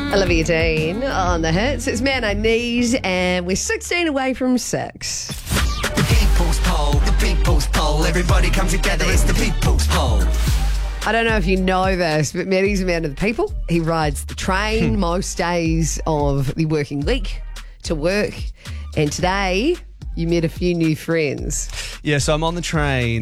Olivia Dean on the hits. It's Man I Need, and we're 16 away from 6. The people's poll. Everybody come together, it's the people's poll. I don't know if you know this, but Maddie's a man of the people. He rides the train most days of the working week to work. And today, you met a few new friends. Yeah, so I'm on the train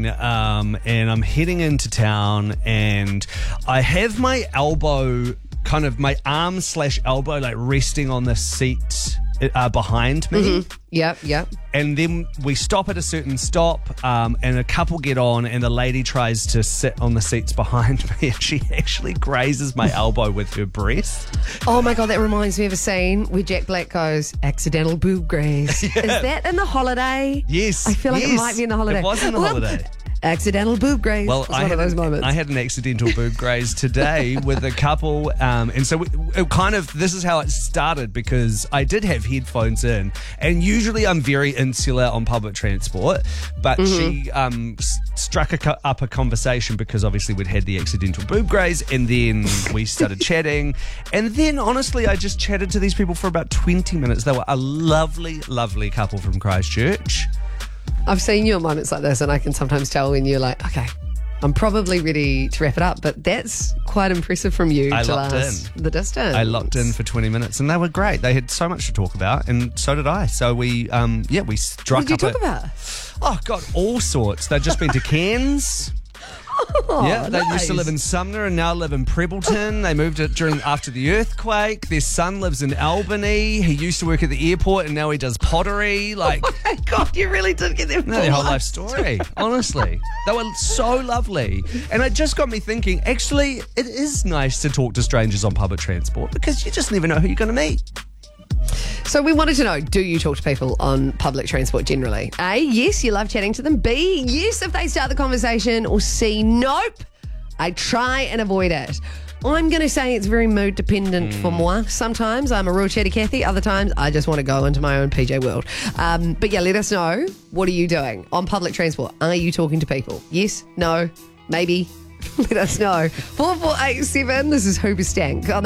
and I'm heading into town, and I have my elbow, kind of my arm / elbow, like resting on the seat behind me. Yep. And then we stop at a certain stop, and a couple get on, and the lady tries to sit on the seats behind me, and she actually grazes my elbow with her breast. Oh my God, that reminds me of a scene where Jack Black goes, accidental boob graze. Yeah. Is that in The Holiday? Yes. I feel like it might be in The Holiday. It was in The Holiday. Accidental boob graze. Well, was one of those moments. I had an accidental boob graze today with a couple, and so this is how it started, because I did have headphones in, and usually I'm very insular on public transport, but she struck up a conversation because obviously we'd had the accidental boob graze, and then we started chatting, and then honestly I just chatted to these people for about 20 minutes. They were a lovely, lovely couple from Christchurch. I've seen you at moments like this, and I can sometimes tell when you're like, okay, I'm probably ready to wrap it up, but that's quite impressive from you to last the distance. I locked in for 20 minutes, and they were great. They had so much to talk about, and so did I. So we struck up. What did you talk about? Oh, God, all sorts. They'd just been to Cairns. Oh, yeah, they nice. used to live in Sumner and now live in Prebbleton. They moved it after the earthquake. Their son lives in Albany. He used to work at the airport and now he does pottery. Like, oh my God, you really did get them. their whole life story. Honestly, they were so lovely, and it just got me thinking. Actually, it is nice to talk to strangers on public transport because you just never know who you're going to meet. So we wanted to know, do you talk to people on public transport generally? A, yes, you love chatting to them. B, yes, if they start the conversation. Or C, nope, I try and avoid it. I'm going to say it's very mood dependent for moi. Sometimes I'm a real chatty Cathy. Other times I just want to go into my own PJ world. But yeah, let us know. What are you doing on public transport? Are you talking to people? Yes, no, maybe. Let us know. 4487, this is Hoobastank on the